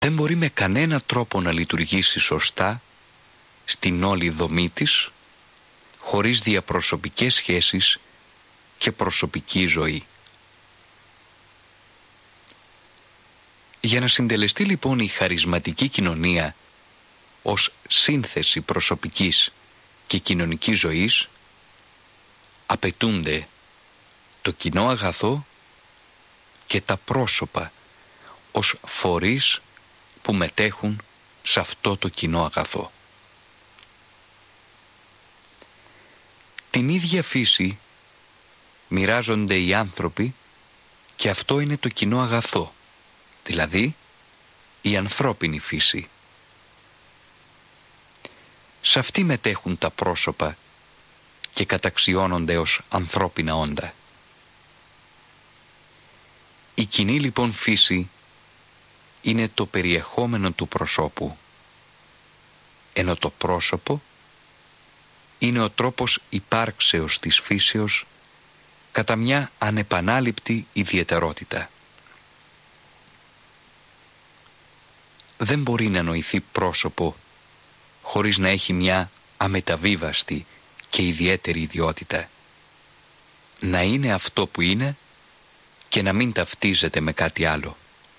δεν μπορεί με κανένα τρόπο να λειτουργήσει σωστά στην όλη δομή της, χωρίς διαπροσωπικές σχέσεις και προσωπική ζωή. Για να συντελεστεί λοιπόν η χαρισματική κοινωνία ως σύνθεση προσωπικής και κοινωνικής ζωής, απαιτούνται το κοινό αγαθό και τα πρόσωπα ως φορείς που μετέχουν σε αυτό το κοινό αγαθό. Την ίδια φύση μοιράζονται οι άνθρωποι και αυτό είναι το κοινό αγαθό, δηλαδή η ανθρώπινη φύση. Σε αυτή μετέχουν τα πρόσωπα και καταξιώνονται ως ανθρώπινα όντα. Η κοινή λοιπόν φύση είναι το περιεχόμενο του προσώπου, ενώ το πρόσωπο είναι ο τρόπος υπάρξεως της φύσεως κατά μια ανεπανάληπτη ιδιαιτερότητα. Δεν μπορεί να νοηθεί πρόσωπο χωρίς να έχει μια αμεταβίβαστη και ιδιαίτερη ιδιότητα. Να είναι αυτό που είναι και να μην ταυτίζεται με κάτι άλλο.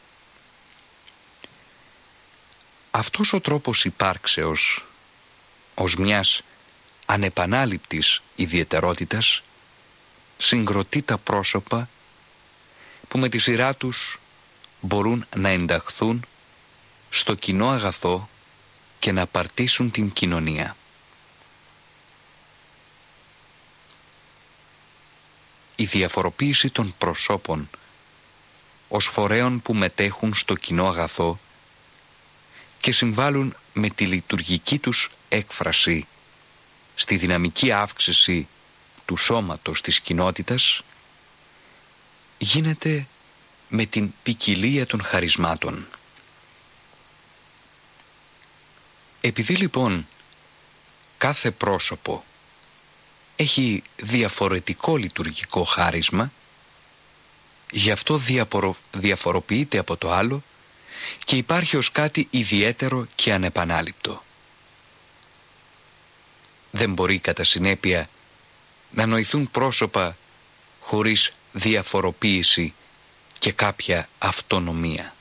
Αυτός ο τρόπος υπάρξεως ως μιας ανεπανάληπτης ιδιαιτερότητας συγκροτεί τα πρόσωπα που με τη σειρά τους μπορούν να ενταχθούν στο κοινό αγαθό και να απαρτήσουν την κοινωνία. Η διαφοροποίηση των προσώπων ως φορέων που μετέχουν στο κοινό αγαθό και συμβάλλουν με τη λειτουργική τους έκφραση στη δυναμική αύξηση του σώματος της κοινότητας γίνεται με την ποικιλία των χαρισμάτων. Επειδή λοιπόν κάθε πρόσωπο έχει διαφορετικό λειτουργικό χάρισμα, γι' αυτό διαφοροποιείται από το άλλο και υπάρχει ως κάτι ιδιαίτερο και ανεπανάληπτο. Δεν μπορεί κατά συνέπεια να νοηθούν πρόσωπα χωρίς διαφοροποίηση και κάποια αυτονομία.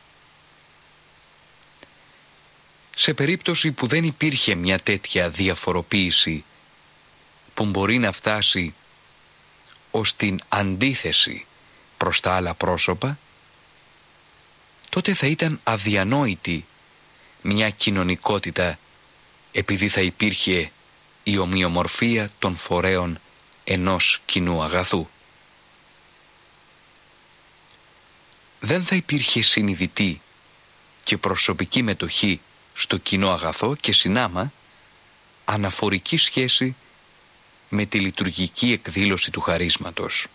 Σε περίπτωση που δεν υπήρχε μια τέτοια διαφοροποίηση που μπορεί να φτάσει ως την αντίθεση προς τα άλλα πρόσωπα, τότε θα ήταν αδιανόητη μια κοινωνικότητα επειδή θα υπήρχε η ομοιομορφία των φορέων ενός κοινού αγαθού. Δεν θα υπήρχε συνειδητή και προσωπική μετοχή στο κοινό αγαθό και συνάμα αναφορική σχέση με τη λειτουργική εκδήλωση του χαρίσματος.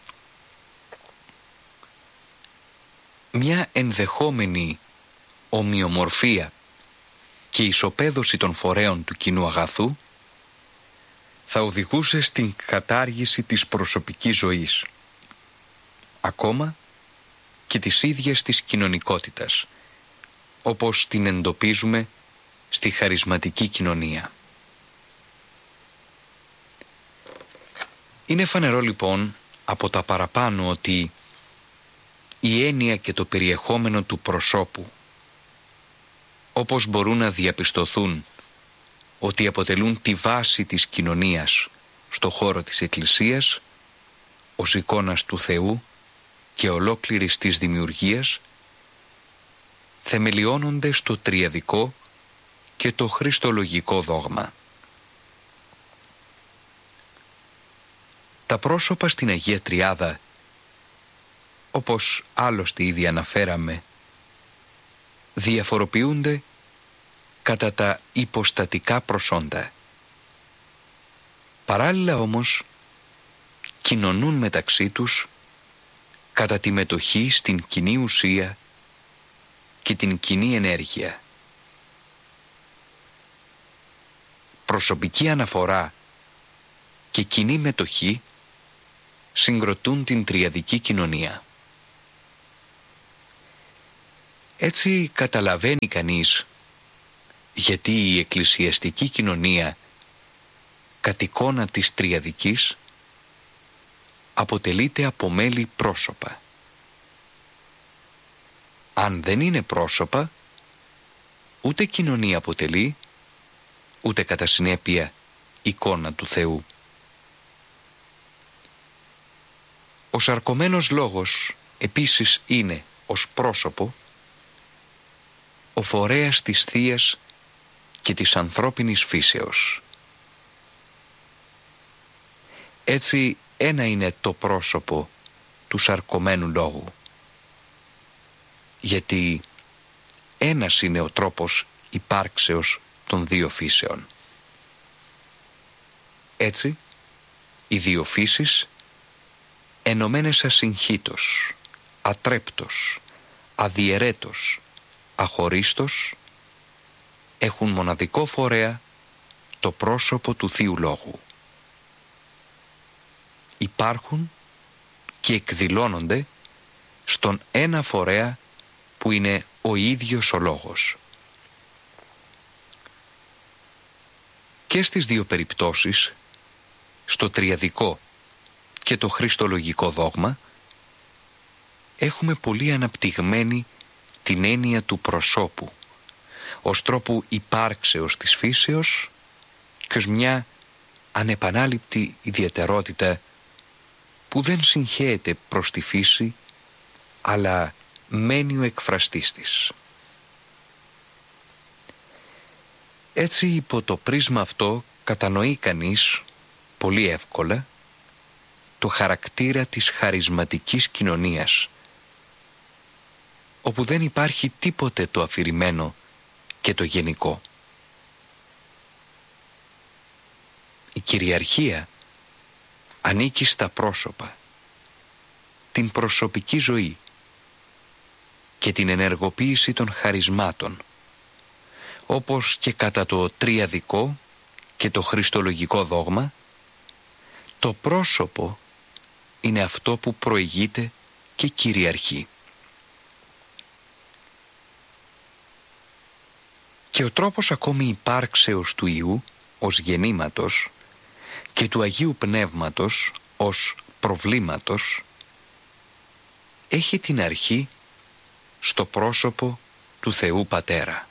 Μια ενδεχόμενη ομοιομορφία και ισοπαίδωση των φορέων του κοινού αγαθού θα οδηγούσε στην κατάργηση της προσωπικής ζωής, ακόμα και της ίδιας της κοινωνικότητας, όπως την εντοπίζουμε στη χαρισματική κοινωνία. Είναι φανερό λοιπόν από τα παραπάνω ότι η έννοια και το περιεχόμενο του προσώπου, όπως μπορούν να διαπιστωθούν ότι αποτελούν τη βάση της κοινωνίας στο χώρο της Εκκλησίας, ως εικόνας του Θεού και ολόκληρης της δημιουργίας, θεμελιώνονται στο τριαδικό και το χριστολογικό δόγμα. Τα πρόσωπα στην Αγία Τριάδα, όπως άλλωστε ήδη αναφέραμε, διαφοροποιούνται κατά τα υποστατικά προσόντα. Παράλληλα όμως κοινωνούν μεταξύ τους κατά τη μετοχή στην κοινή ουσία και την κοινή ενέργεια. Προσωπική αναφορά και κοινή μετοχή συγκροτούν την τριαδική κοινωνία. Έτσι καταλαβαίνει κανείς γιατί η εκκλησιαστική κοινωνία κατ' εικόνα της τριαδικής αποτελείται από μέλη πρόσωπα. Αν δεν είναι πρόσωπα, ούτε κοινωνία αποτελεί, ούτε κατά συνέπεια εικόνα του Θεού. Ο σαρκωμένος λόγος επίσης είναι ως πρόσωπο ο φορέας της θείας και της ανθρώπινης φύσεως. Έτσι ένα είναι το πρόσωπο του σαρκωμένου λόγου, γιατί ένας είναι ο τρόπος υπάρξεως των δύο φύσεων. Έτσι, οι δύο φύσεις, ενωμένες ασυγχύτως, ατρέπτως, αδιαιρέτως, αχωρίστως, έχουν μοναδικό φορέα το πρόσωπο του Θείου Λόγου. Υπάρχουν και εκδηλώνονται στον ένα φορέα που είναι ο ίδιος ο Λόγος. Και στις δύο περιπτώσεις, στο τριαδικό και το χριστολογικό δόγμα, έχουμε πολύ αναπτυγμένη την έννοια του προσώπου ως τρόπου υπάρξεως της φύσεως και ως μια ανεπανάληπτη ιδιαιτερότητα που δεν συγχέεται προς τη φύση, αλλά μένει ο εκφραστής της. Έτσι υπό το πρίσμα αυτό κατανοεί κανείς πολύ εύκολα το χαρακτήρα της χαρισματικής κοινωνίας, όπου δεν υπάρχει τίποτε το αφηρημένο και το γενικό. Η κυριαρχία ανήκει στα πρόσωπα, την προσωπική ζωή και την ενεργοποίηση των χαρισμάτων, όπως και κατά το τριαδικό και το χριστολογικό δόγμα, το πρόσωπο είναι αυτό που προηγείται και κυριαρχεί. Και ο τρόπος ακόμη υπάρξεως του Ιού ως γεννήματος και του Αγίου Πνεύματος ως προβλήματος έχει την αρχή στο πρόσωπο του Θεού Πατέρα.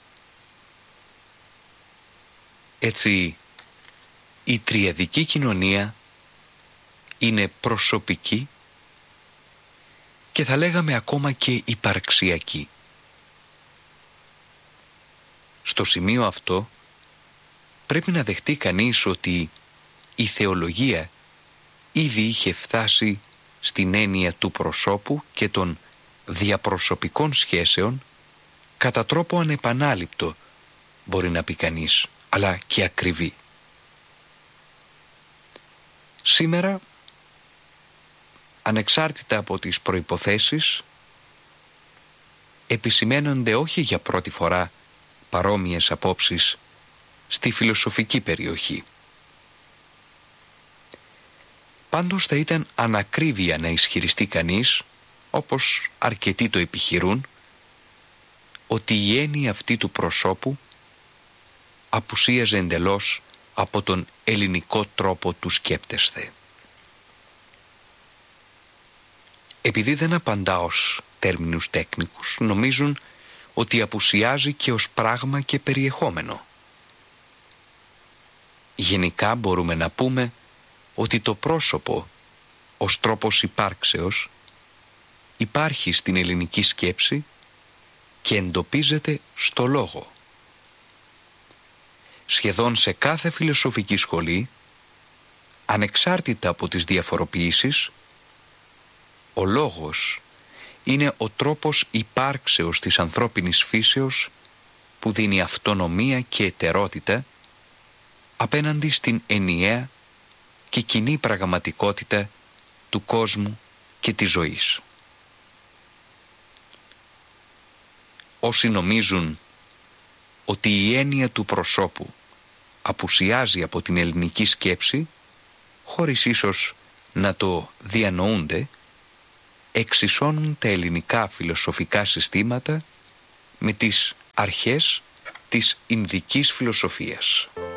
Έτσι, η τριαδική κοινωνία είναι προσωπική και θα λέγαμε ακόμα και υπαρξιακή. Στο σημείο αυτό πρέπει να δεχτεί κανείς ότι η θεολογία ήδη είχε φτάσει στην έννοια του προσώπου και των διαπροσωπικών σχέσεων κατά τρόπο ανεπανάληπτο, μπορεί να πει κανείς, αλλά και ακριβή. Σήμερα, ανεξάρτητα από τις προϋποθέσεις, επισημαίνονται όχι για πρώτη φορά παρόμοιες απόψεις στη φιλοσοφική περιοχή. Πάντως θα ήταν ανακρίβεια να ισχυριστεί κανείς, όπως αρκετοί το επιχειρούν, ότι η έννοια αυτή του προσώπου απουσίαζε εντελώς από τον ελληνικό τρόπο του σκέπτεσθε. Επειδή δεν απαντά ως τέρμινους τέκνικους, νομίζουν ότι απουσιάζει και ως πράγμα και περιεχόμενο. Γενικά μπορούμε να πούμε ότι το πρόσωπο ως τρόπος υπάρξεως υπάρχει στην ελληνική σκέψη και εντοπίζεται στο λόγο. Σχεδόν σε κάθε φιλοσοφική σχολή, ανεξάρτητα από τις διαφοροποιήσεις, ο λόγος είναι ο τρόπος υπάρξεως της ανθρώπινης φύσεως που δίνει αυτονομία και ετερότητα απέναντι στην ενιαία και κοινή πραγματικότητα του κόσμου και της ζωής. Όσοι νομίζουν ότι η έννοια του προσώπου απουσιάζει από την ελληνική σκέψη, χωρίς ίσως να το διανοούνται, εξισώνουν τα ελληνικά φιλοσοφικά συστήματα με τις αρχές της Ινδικής φιλοσοφίας.